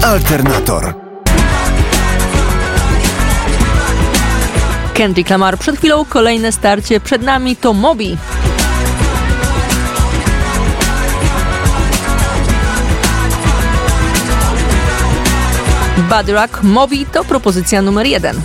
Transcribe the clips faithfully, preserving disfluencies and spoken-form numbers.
Alternator. Kendrick Lamar przed chwilą, kolejne starcie przed nami to Moby. Body Rock, Moby to propozycja numer jeden.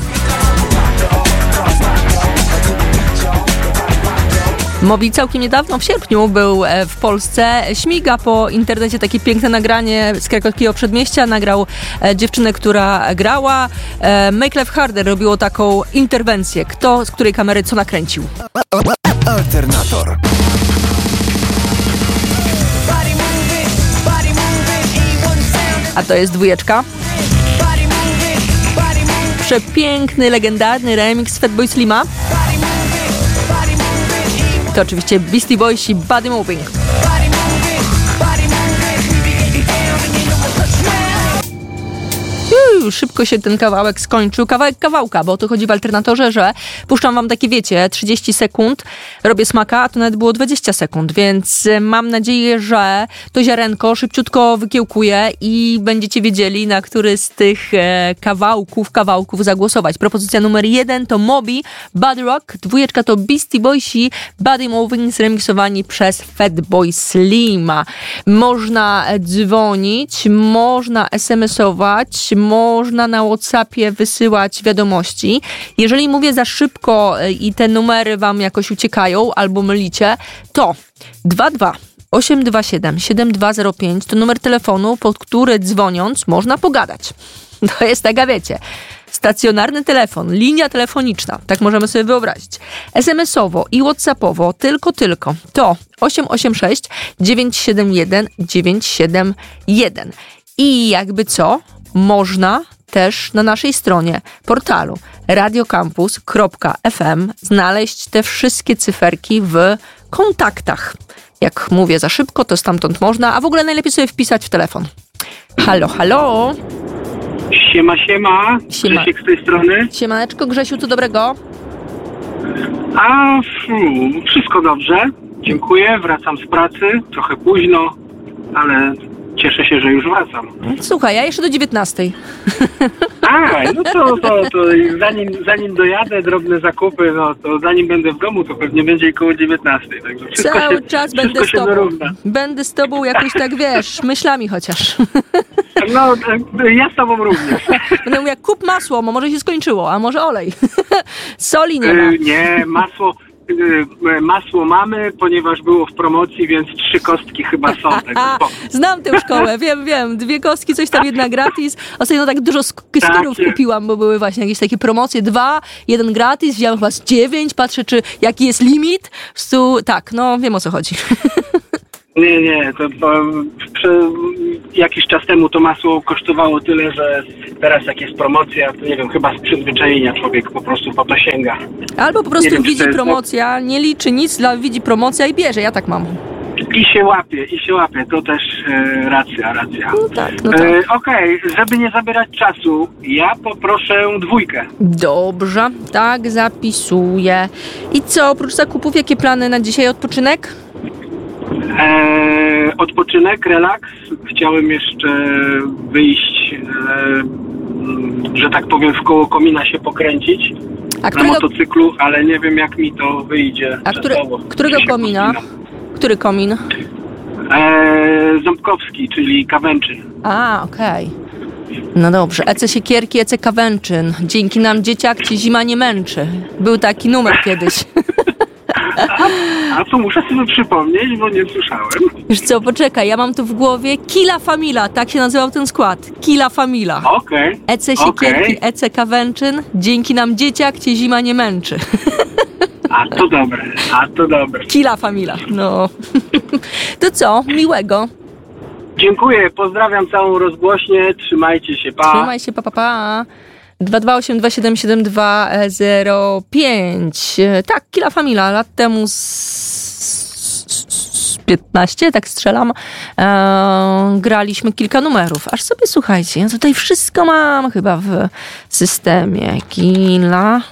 Moby całkiem niedawno, w sierpniu, był w Polsce. Śmiga po internecie takie piękne nagranie z krakowskiego przedmieścia. Nagrał dziewczynę, która grała. Make Life Harder robiło taką interwencję. Kto z której kamery co nakręcił. Alternator. A to jest dwójeczka. Przepiękny, legendarny remix Fatboy Slima. To oczywiście Beastie Boys i Body Moving. Uuu, szybko się ten kawałek skończył. Kawałek kawałka, bo o to chodzi w Alternatorze, że puszczam wam takie, wiecie, trzydzieści sekund, robię smaka, a to nawet było dwadzieścia sekund, więc mam nadzieję, że to ziarenko szybciutko wykiełkuje i będziecie wiedzieli, na który z tych e, kawałków, kawałków zagłosować. Propozycja numer jeden to Moby, Body Rock, dwójeczka to Beastie Boys i Body Moving zremiksowani przez Fatboy Slima. Można dzwonić, można es em esować, można na WhatsAppie wysyłać wiadomości. Jeżeli mówię za szybko i te numery wam jakoś uciekają albo mylicie, to dwa dwa osiem dwa siedem siedem dwa zero pięć to numer telefonu, pod który dzwoniąc można pogadać. To jest taka, wiecie, stacjonarny telefon, linia telefoniczna, tak możemy sobie wyobrazić. es em esowo i whatsappowo tylko, tylko to osiem osiem sześć dziewięć siedem jeden dziewięć siedem jeden. I jakby co, można też na naszej stronie portalu radiocampus kropka ef em znaleźć te wszystkie cyferki w kontaktach. Jak mówię za szybko, to stamtąd można, a w ogóle najlepiej sobie wpisać w telefon. Halo, halo. Siema, siema. Siema. Grzesiek z tej strony. Siemaneczko, Grzesiu, co dobrego? A fu, wszystko dobrze. Dziękuję, wracam z pracy. Trochę późno, ale cieszę się, że już wracam. Słuchaj, ja jeszcze do dziewiętnastej. A, no to, to, to zanim, zanim dojadę, drobne zakupy, no to zanim będę w domu, to pewnie będzie koło dziewiętnastej. Także wszystko Cały się, czas wszystko będę z się tobą. dorówna. Będę z tobą jakoś tak, wiesz, myślami chociaż. No, ja z tobą również. Będę mówił, jak kup masło, bo może się skończyło, a może olej. Soli nie ma. Y, nie, masło... Masło mamy, ponieważ było w promocji, więc trzy kostki chyba są. A, znam tę szkołę, wiem, wiem. Dwie kostki, coś tam, jedna gratis. Ostatnio tak dużo sk- skórów Tak, kupiłam, bo były właśnie jakieś takie promocje. Dwa, jeden gratis, wziąłem chyba z dziewięć, patrzę, czy jaki jest limit. Stu, tak, no wiem, o co chodzi. Nie, nie, to, to prze, jakiś czas temu to masło kosztowało tyle, że teraz jak jest promocja, to nie wiem, chyba z przyzwyczajenia człowiek po prostu po to sięga. Albo po prostu wiem, widzi jest, promocja, nie liczy nic, dla widzi promocja i bierze, ja tak mam. I się łapie, i się łapie, to też e, racja, racja. No tak, no tak. E, Okej, okay, żeby nie zabierać czasu, ja poproszę dwójkę. Dobrze, tak, zapisuję. I co, oprócz zakupów, jakie plany na dzisiaj odpoczynek? E, odpoczynek, relaks. Chciałem jeszcze wyjść, e, że tak powiem, w koło komina się pokręcić A na którego, motocyklu, ale nie wiem, jak mi to wyjdzie. a który, czasowo. którego Się komina? pospinam. Który komin? E, Ząbkowski, czyli Kawęczy. A, okej. No dobrze, Ece Siekierki, Ece Kawęczyn. Dzięki nam dzieciak cię zima nie męczy. Był taki numer kiedyś. A, a to muszę sobie przypomnieć, bo nie słyszałem. Wiesz co, poczekaj, ja mam tu w głowie Kila Famila, tak się nazywał ten skład. Kila Famila. Okej. Okay. Ece Siekierki, okay. Ece Kawęczyn. Dzięki nam dzieciak cię zima nie męczy. A to dobre, a to dobre. Kila Famila, no. To co, miłego. Dziękuję, pozdrawiam całą rozgłośnię, trzymajcie się, pa. Trzymaj się, pa, pa, pa. dwa dwa osiem dwa siedem siedem dwa zero pięć. Tak, Kila Famila, lat temu z, z piętnaście, tak strzelam, e, graliśmy kilka numerów. Aż sobie słuchajcie, ja tutaj wszystko mam chyba w systemie. Kila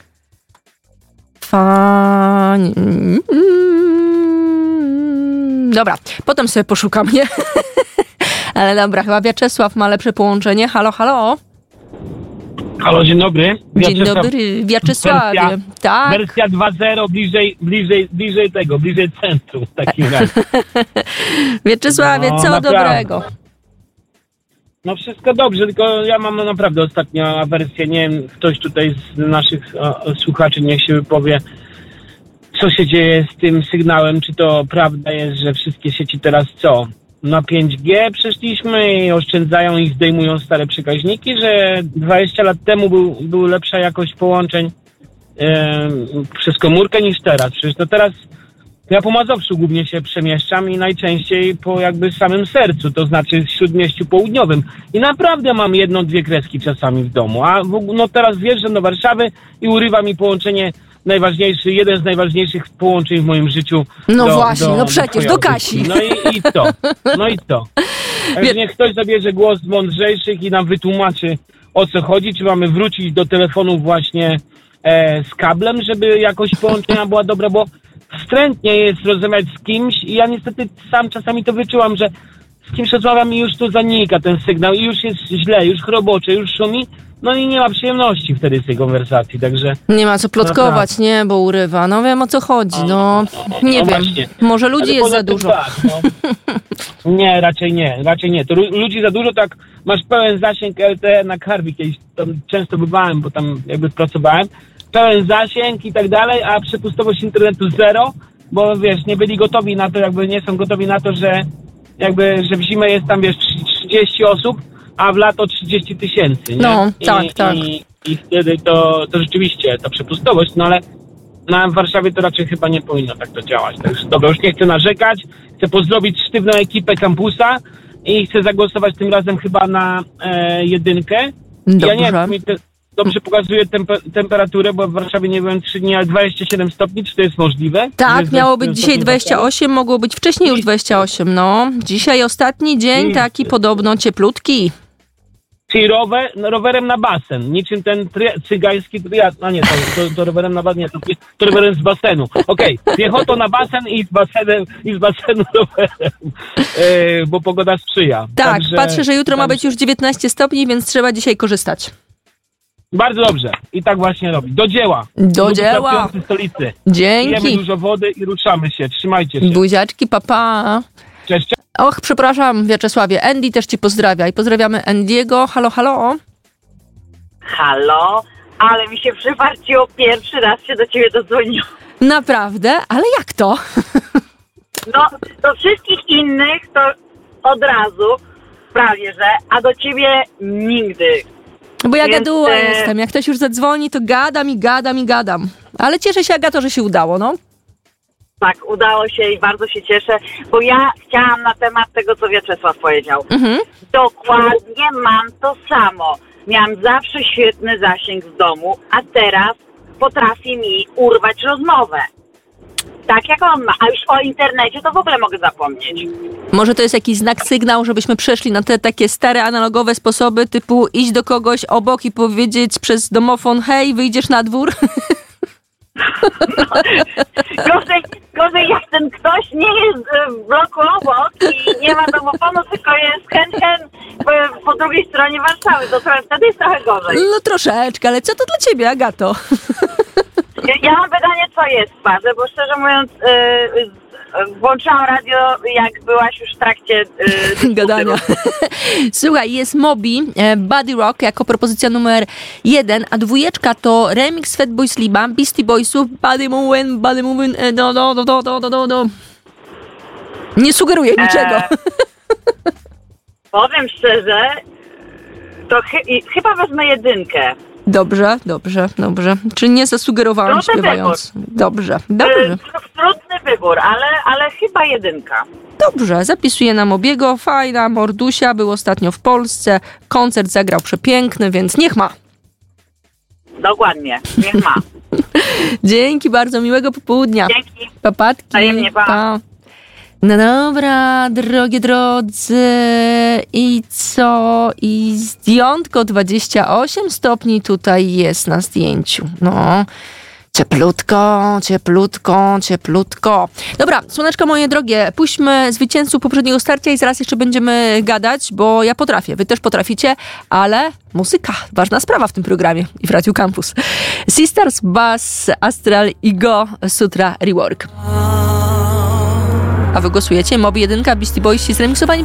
Famila. Dobra, potem sobie poszukam, nie? Ale dobra, chyba Wiaczesław ma lepsze połączenie. Halo, halo. Halo, dzień dobry. Dzień dobry, Wiaczesławie. Wersja, Tak. wersja dwa zero, bliżej, bliżej, bliżej tego, bliżej centrum w takim razie. Wiaczesławie, No, co naprawdę. dobrego? No wszystko dobrze, tylko ja mam naprawdę ostatnio awersję, nie wiem, ktoś tutaj z naszych o, słuchaczy niech się wypowie, co się dzieje z tym sygnałem, czy to prawda jest, że wszystkie sieci teraz co? Na pięć G przeszliśmy i oszczędzają i zdejmują stare przekaźniki, że dwadzieścia lat temu był, był lepsza jakość połączeń e, przez komórkę niż teraz. Przecież to teraz ja po Mazowszu głównie się przemieszczam i najczęściej po jakby samym sercu, to znaczy w Śródmieściu Południowym. I naprawdę mam jedną, dwie kreski czasami w domu, a w, no teraz wjeżdżam do Warszawy i urywa mi połączenie najważniejszy, jeden z najważniejszych połączeń w moim życiu. No do, właśnie, do, no przecież, do Kasi. No i, i to, no i to. Także niech ktoś zabierze głos z mądrzejszych i nam wytłumaczy, o co chodzi, czy mamy wrócić do telefonów właśnie e, z kablem, żeby jakość połączenia była dobra, bo wstrętnie jest rozmawiać z kimś i ja niestety sam czasami to wyczułam, że z kimś rozmawiam i już tu zanika ten sygnał i już jest źle, już chrobocze, już szumi, no i nie ma przyjemności wtedy z tej konwersacji, także... Nie ma co plotkować, nie, bo urywa. No wiem, o co chodzi, no nie no wiem. właśnie. Może ludzi Ale jest poza za tym dużo. Tak, no. Nie, raczej nie, raczej nie. To lu- ludzi za dużo, tak masz pełen zasięg L T E na Karwi, kiedyś tam często bywałem, bo tam jakby pracowałem. Pełen zasięg i tak dalej, a przepustowość internetu zero, bo wiesz, nie byli gotowi na to, jakby nie są gotowi na to, że jakby, że w zimę jest tam, wiesz, trzydzieści osób, a w lato trzydzieści tysięcy, nie? No, I, tak, tak. I, i wtedy to, to rzeczywiście ta przepustowość, no ale na w Warszawie to raczej chyba nie powinno tak to działać. Także dobra, już nie chcę narzekać, chcę pozdrowić sztywną ekipę kampusa i chcę zagłosować tym razem chyba na e, jedynkę. Dobrze. Ja nie wiem, czy mi te, dobrze pokazuje tempe- temperaturę, bo w Warszawie nie byłem trzy dni, ale dwadzieścia siedem stopni, czy to jest możliwe? Tak, Jest miało dwadzieścia być dzisiaj stopni dwadzieścia osiem, mogło być wcześniej już dwadzieścia osiem, no. Dzisiaj ostatni dzień Widzę. taki podobno cieplutki. Czyli rower, no, rowerem na basen, niczym ten tri- cygański triat, no nie, to, to, to rowerem na basen, nie, to, to rowerem z basenu. Okej, okay. Piechotą na basen i z basenem, i z basenu rowerem, e, bo pogoda sprzyja. Tak, Także, patrzę, że jutro ma także- być już dziewiętnaście stopni, więc trzeba dzisiaj korzystać. Bardzo dobrze. I tak właśnie robi. Do dzieła. Do Lub dzieła. pracujący stolicy. Pijemy Dzięki. dużo wody i ruszamy się. Trzymajcie się. Buziaczki, papa. Cześć, cześć. Och, przepraszam, Wiaczesławie. Andy też ci pozdrawia i pozdrawiamy Andy'ego. Halo, halo. Halo, ale mi się przywarciło, pierwszy raz się do ciebie dodzwoniłam. Naprawdę? Ale jak to? No, do wszystkich innych to od razu, prawie że, a do ciebie nigdy. Bo ja Więc, gaduła e, jestem. Jak ktoś już zadzwoni, to gadam i gadam i gadam. Ale cieszę się, Agato, że się udało, no. Tak, udało się i bardzo się cieszę, bo ja chciałam na temat tego, co Wiaczesław powiedział. Mhm. Dokładnie mam to samo. Miałam zawsze świetny zasięg w domu, a teraz potrafi mi urwać rozmowę. Tak jak on ma. A już o internecie to w ogóle mogę zapomnieć. Może to jest jakiś znak, sygnał, żebyśmy przeszli na te takie stare, analogowe sposoby, typu iść do kogoś obok i powiedzieć przez domofon: hej, wyjdziesz na dwór? Gorzej, gorzej jak ten ktoś nie jest w bloku obok i nie ma domofonu, tylko jest hen hen po, po drugiej stronie Warszawy. To trochę, wtedy jest trochę gorzej. No troszeczkę, ale co to dla ciebie, Agato? Ja, ja mam pytanie, co jest w parze, bo szczerze mówiąc yy, włączyłam radio, jak byłaś już w trakcie yy, Gadania. Słuchaj, jest Moby, e, Body Rock jako propozycja numer jeden, a dwójeczka to remix Fatboy Sliма, Beastie Boysów, Body Movin', Body Movin', e, do, do, do, do, do, do, do, do. Nie sugeruję niczego. E, powiem szczerze, to chy- chyba wezmę jedynkę. Dobrze, dobrze, dobrze. Czy nie zasugerowałam Trudny śpiewając? Dobrze, dobrze. Yy, trudny wybór, ale, ale chyba jedynka. Dobrze, zapisuję na Mobiego. Fajna mordusia, był ostatnio w Polsce. Koncert zagrał przepiękny, więc niech ma. Dokładnie, niech ma. Dzięki bardzo, miłego popołudnia. Dzięki. Papatki. Wzajemnie, pa. Pa. No dobra, drogie drodzy. I co? I zdjątko dwadzieścia osiem stopni tutaj jest na zdjęciu. No, Cieplutko, cieplutko, cieplutko. Dobra, słoneczko moje drogie, puśćmy zwycięzców poprzedniego starcia i zaraz jeszcze będziemy gadać, bo ja potrafię, wy też potraficie, ale muzyka, ważna sprawa w tym programie i w Radiu Campus. Sisters, Bass, Astral i Go, Sutra, Rework. A wy głosujecie? Moby jeden, Beastie Boys zremiksowani